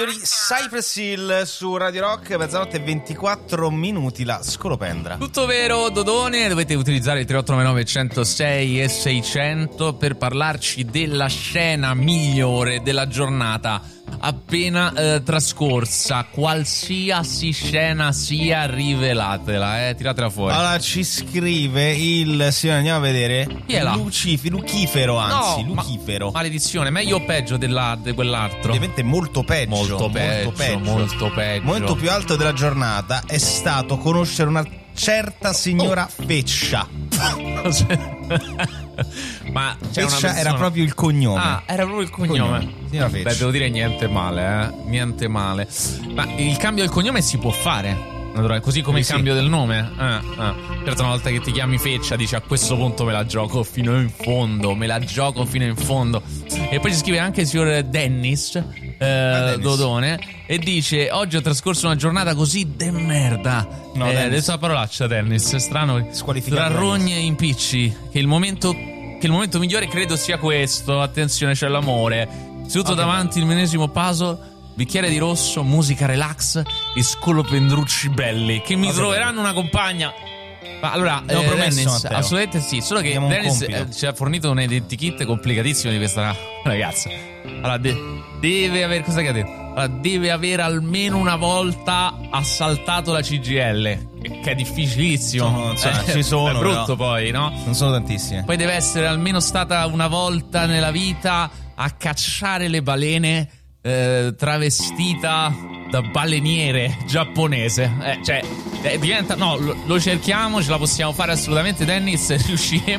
Cypress Hill su Radio Rock, mezzanotte e 24 minuti, la scolopendra. Tutto vero, Dodone, dovete utilizzare il 3899 106 e 600 per parlarci della scena migliore della giornata appena trascorsa, qualsiasi scena sia, rivelatela, tiratela fuori. Allora ci scrive il signore, andiamo a vedere. Chi è là? Lucifero, anzi, no, Lucifero. Maledizione, meglio o peggio di quell'altro? Ovviamente molto peggio. Molto peggio. Il momento più alto della giornata è stato conoscere una certa signora Feccia. Ma Feccia era proprio il cognome. Ah, era proprio il cognome. Signora Feccia. Beh, devo dire niente male, niente male. Ma il cambio del cognome si può fare, così come il cambio del nome. Certo, una volta che ti chiami Feccia dici: a questo punto me la gioco fino in fondo. E poi ci scrive anche il signor Dennis, Dodone, e dice: oggi ho trascorso una giornata così de merda. No, adesso la parolaccia, Dennis, è strano. Tra rogne e impicci. Che il momento migliore credo sia questo. Attenzione, c'è l'amore. Seduto davanti il medesimo puzzle, bicchiere di rosso, musica relax e scolopendrucci belli che mi troveranno una compagna. Ma allora, Dennis, assolutamente sì. Solo che Dennis ci ha fornito un identikit complicatissimo di questa ragazza. Allora, deve avere, cosa che ha detto? Allora, deve aver almeno una volta assaltato la CGIL, che è difficilissimo. Ci sono, è brutto, però. Poi, no? Non sono tantissime. Poi deve essere almeno stata una volta nella vita a cacciare le balene, travestita da baleniere giapponese. Diventa. No, lo cerchiamo, ce la possiamo fare assolutamente, Dennis. Riusciremo